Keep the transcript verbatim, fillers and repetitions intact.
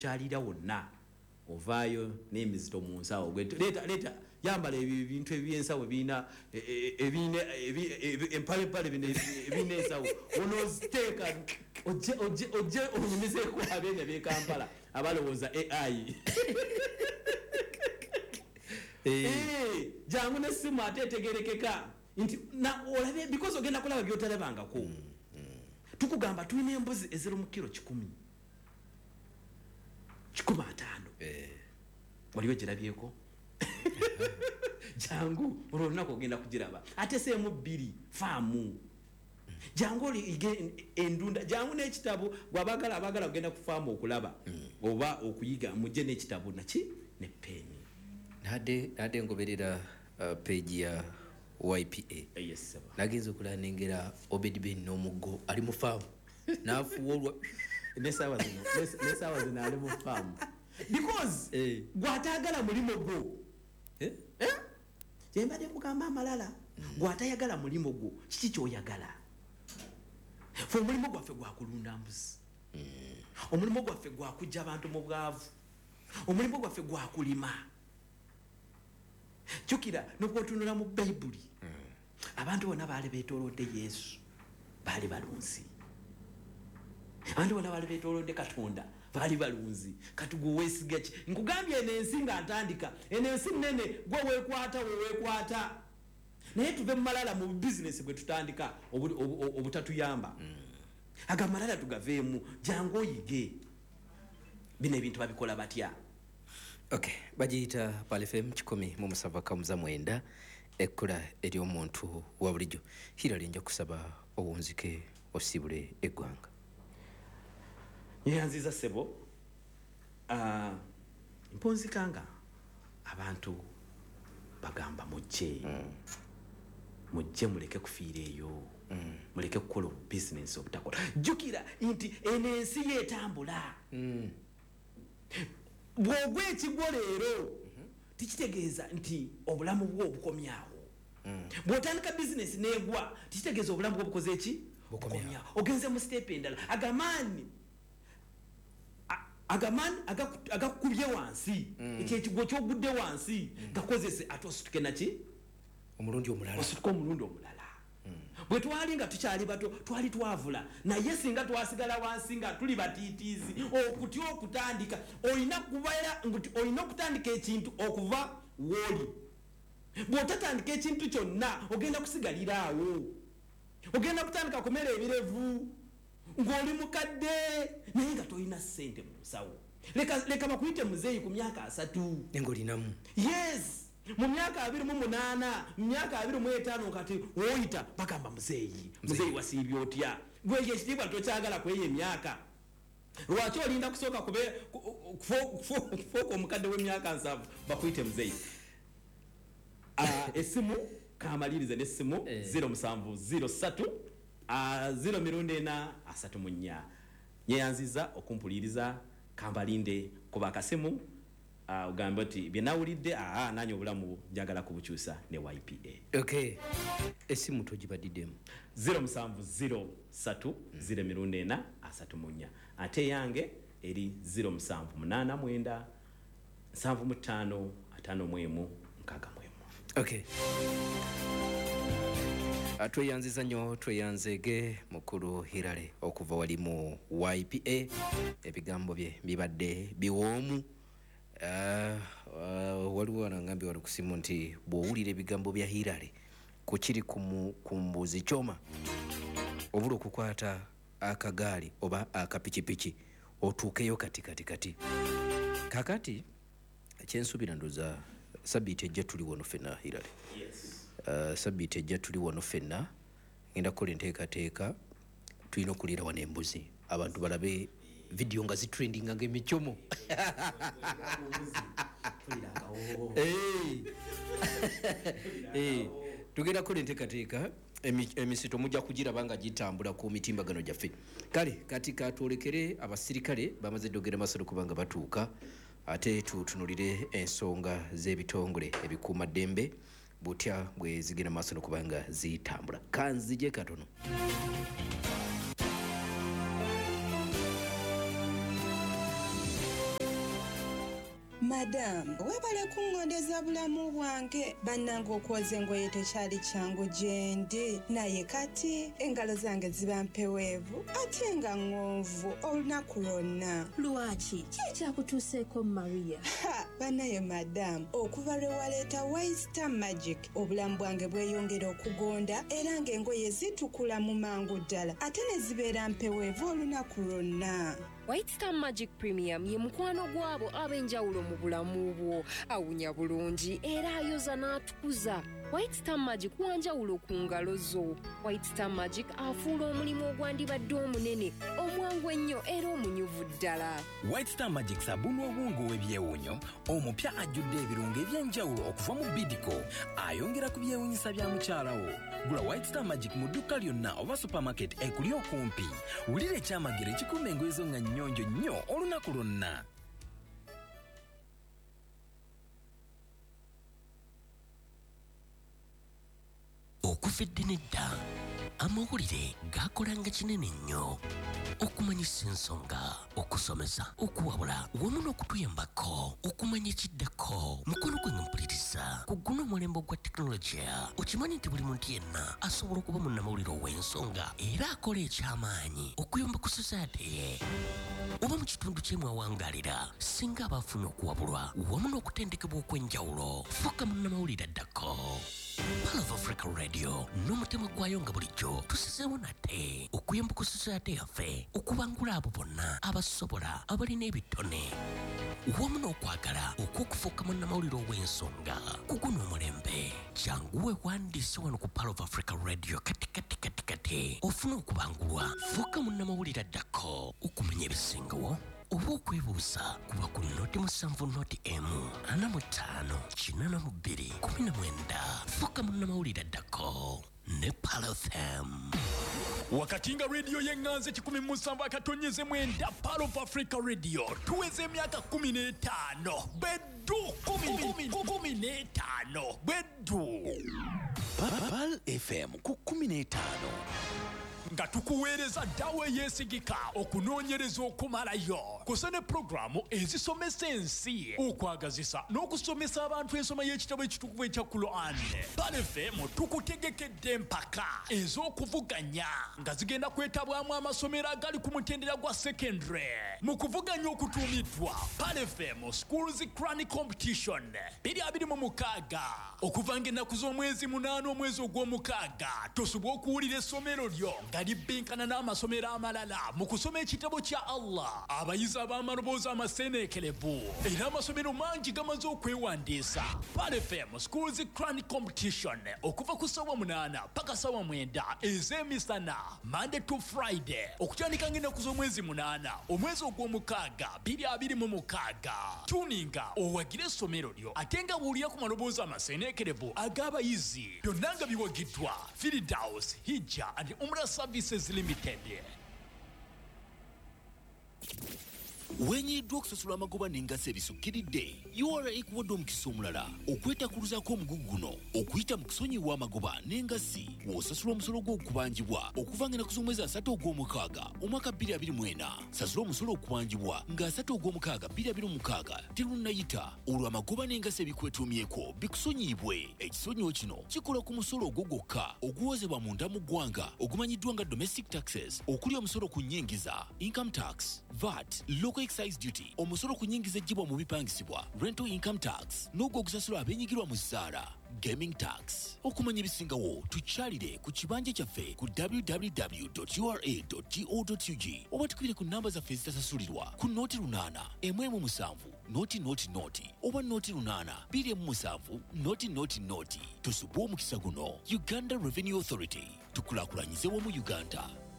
kyalira wonna ovaayo n'emizito mu nsawo leeta leeta yambala ebintu ebyensawo ebina ebina empalempale ebina ensawo onoziteeka ojje ojje ojje onyumizeeko abeenya b'e Kampala abalowooza A I eh jangu n'essimu ate etegerekeka nti na olabe because ogenda kulaba byotalabangako tukugamba tulina embuzi ezero mu kilo kikumi kikumi ataano eh waliwo girabyeko jangu olunako ogenda kugiraba ate seemu bbiri faamu jangu oli endunda jangu n'ekitabo gwabagala abagala ogenda ku faamu okulaba oba okuyiga mujje n'ekitabo naki ne peni nade nade ngoberera uh, page ya Y P A yes sir nagenze okulanengera Obed Ben n'omuggo ali mu faamu nafuwolwa nesawa zino nesawa zino ali mu faamu because eh gwatagala mulimo gwo eh eh jembade kugamba amalala gwatayagala mulimo gwo kiki kyoyagala fo mulimo gwaffe gwakulunda mbuzi omulimo gwaffe gwakujja abantu mu bwavu omulimo gwaffe gwakulima chukira nokutunula mu Bible abantu bonna baali betolodde Yesu baali balunzi abantu bonna baali betolodde Katonda baali balunzi katuguwesiga ki nkugambye enensi nga ntandika enensi nene gwe wekwata we wekwata naye tuve malala mu business bwe tutandika obutatuyamba agamalala tugaveemu jangu oyige bino ebintu babikola batya. Okay, bajita Pal F M kikumi mu musava kamuza mwenda ekula eri omuntu wa bulijjo Hillary nja kusaba obunzike osibule eggwanga. Nyanziza sebo ah uh, mponzikanga abantu bagamba mujje mm. mujje muleke kufiira eyo mm. muleke kukola business obutakola jukira nti enensi yetambula mm. bwogwe ekigwo leero mm-hmm. tikitegeeza nti obulamu bwo obukomyawo mm. bwotandika business negwa tikitegeeza obulamu bwo bukoze eki bukomyawo ogenze mu step endala agamani agamani agakubye wansi ekyo ekigwo kyogudde wansi gakozese atosituke naki omulundi omulala osituke omulundi omulala bwe twali nga tukyali bato twali twavula naye singa twasigala wansi nga tuli batiitiizi okutya okutandika olina kubeera nti olina okutandika ekintu okuva woli bw'otatandika ekintu kyonna ogenda kusigalira awo ogenda kutandika kumera ebirevu ng'oli mukadde naye nga tolina ssente mu nsawo leka leka bakuyite muzeeyi ku myaka asatu ng'olinamu yes mu myaka abiri mu munaana mu myaka abiri mu etaano kati oyita bagamba muzeeyi muzeeyi wasiibye otya gwe ekitiibwa tokyagala kweyo emyaka lwaki olinda kusooka kube kufooka omukadde w'emyaka nsanvu bakuyite muzeeyi essimu kamalirize n'essimu zero musanvu zero ssatu zero mirundi ena asatu mu nnya nyeyanziza okumpuliriza kambalinde kuba akasimu ugambe oti byenawulidde aa nanyo obulamu njagala kubukyusa ne Y P A. Okay, essimu togibadiddemu zero musanvu zero ssatu zero mirundi ena asatu mu nnya ate yange eri zero musanvu munaana mwenda nsanvu mu ttaano ataano mu emu nkaaga mu emu. Okay, tweyanziza nnyo tweyanzege mukulu Hillary okuva wali mu Y P A ebigambo bye bibadde biwoomu. Uh, uh, waliwo wanangambye wali kusimu nti bw'owulira ebigambo bya Hillary kukiri ku mbuzi kyoma obula okukwata akagaali oba akapikipiki otuukeyo kati kati kati kakati ekyensuubira ndoza sabbiiti ejja tuli wano ffenna Hillary. Yes. Uh, sabbiiti ejja tuli wano ffenna ngenda kukola enteekateeka tulina okulira wano embuzi abantu balabe video nga zitrendinga ng'emichomo. Eh. Eh. Tugenda kola enteekateeka emisito mujja kugiraba nga gitambula ku mitimbagano gyaffe. Kale kati katwolekere abasirikale bamaze ddogera masolo kubanga batuuka ate tutunulire ensonga z'ebitongole ebikuuma ddembe butya bwe zigenda masolo kubanga zitambula. Kanzije katono. Madam, webale kungondeza bulamu bwange bannange okwoza engoye tekyali kyangu gyendi naye kati engalo zange ziba mpeweevu ate nga ŋŋonvu olunaku lwonna. Lwaki? Ki ekyakutuuseeko Maria? Ha, bannaye madam, okuva lwe waleeta White Star Magic obulamu bwange bweyongera okugonda era ng'engoye zitukula mu mangu ddala ate ne zibeera mpeweevu olunaku lwonna. White Star Magic Premium ye mukwano gwabo ab'enjawulo mu bulamu bwo. Awunya bulungi era ayoza n'atukuza. White Star Magic wanjawulo ku ngalo zo. White Star Magic afuula omulimu ogwandibadde omunene omwangu ennyo era omunyuvu ddala. White Star Magic sabuni obwongo w'ebyewunyo omupya ajjudde ebirungo eby'enjawulo okuva mu Bidco ayongera ku byewunyisa bya mukyala wo. Gula White Star Magic mu dduka lyonna oba supermarket ekuli okumpi. Wulira ekyamagero ekikuuma engoye zo nga nnyonjo nnyo olunaku lwonna. Okufedde nedda amawulire gakolanga kinene nnyo okumanyisa ensonga okusomesa okuwabula wamu n'okutuyambako okumanya ekiddako mukono gwe nga mpuliriza ku guno omulembe gwa tekinologiya okimanyi nti buli muntu yenna asobola okuba munnamawulire ow'ensonga era akola ekyamaanyi okuyamba ku society ye oba mu kitundu kye mwawangaalira singa abafunye okuwabulwa wamu n'okutendekebwa okw'enjawulo fuuka munnamawulire addako. Pearl of Africa Radio n'omutima gwayo nga bulijjo tusizeewo nate okuyamba ku society yaffe okubangula abo bonna abasobola abalina ebitone wamu n'okwagala okw'okufuuka munnamawulire ow'ensonga ku guno omulembe. Janguwe wandiise wano ku Pearl of Africa Radio kati kati kati kati ofuna okubangulwa fuuka munnamawulire addako okumanya ebisingawo oba okwebuuza kuba ku noti musanvu noti emu ana mu ttaano kinana mu bbiri kumi na mwenda fuuka munnamawulire addako ne Pearl F M. Wakati nga radio yenganze kikumi musanvu akatonyeze mwenda Pearl of Africa Radio tuweze emyaka kumi n'etaano beddu kumi n'etaano beddu Pearl F M ku kumi n'etaano nga tukuweereza ddawo eyeesigika okunoonyereza okumalayo kusa ne pulogulaamu ezisomesa ensi okwagazisa n'okusomesa abantu ensoma y'ekitabo ekitukuvu ekya Quran. Pearl F M tukutegekedde empaka ez'okuvuganya nga zigenda kwetabwamu amasomero agali ku mutendera gwa secondary mu kuvuganya okutuumiddwa Pearl F M Schools Quran Competition bbiri abiri mu mukaaga okuva ng'ennaku z'omwezi munaana omwezi ogw'omukaaga tosobwa okuwulira essomero lyo nga libbinkana n'amasomero amalala mu kusoma ekitabo kya Allah. Abayizi ab'amaloboozi amaseeneekerevu era amasomero mangi gamaze okwewandiisa. Pearl F M Schools Quran Competition okuva ku ssaawa munaana paka ssaawa mwenda ez'emisana Monday to Friday okutandika ng'ennaku z'omwezi munaana omwezi ogw'omukaaga bbiri abiri mu mukaaga. Tuninga owagire essomero lyo ate nga buulira ku maloboozi amaseeneekerevu ag'abayizi byonna nga biwagiddwa Firdaus Hijja and Umrah Services Limited. Wenyiddwa okusasula amagoba n'engaso ebisukkiridde U R A ekuwadde omukisa omulala okwetakuluzaako omugugu guno okuyita mu kusonyiwa amagoba n'engasi w'osasula omusolo gw'okubanjibwa okuva ng'ennaku z'omwezi asatu ogw'omukaaga omwaka bbiri abiri mu ena. Sasula omusolo okubanjibwa ng'asatu ogw'omukaaga bbiri abiri mu mukaaga terunnayita olwo amagoba n'engasi ebikwetuumyeko bikusonyiibwe. Ekisonyiwo kino kikola ku musolo ogwo gwokka oguwozebwa munda mu ggwanga ogumanyiddwa nga domestic taxes okuli omusolo ku nnyingiza income tax, V A T, local excise duty, omusolo ku nnyingiza eggyibwa mu bipangisibwa rental income tax n'ogwo ogusasula abeenyigirwa mu zzaala gaming tax. Okumanya ebisingawo tukyalire ku kibanja kyaffe ku w w w dot u r a dot go dot u g oba tukubire ku nnamba zaffe ezitasasulirwa ku nooti lunaana emu emu musanvu nooti nooti nooti oba nooti lunaana bbiri emu musanvu nooti nooti nooti. Tusubwe omukisa guno. Uganda Revenue Authority, tukulaakulanyize wamu Uganda.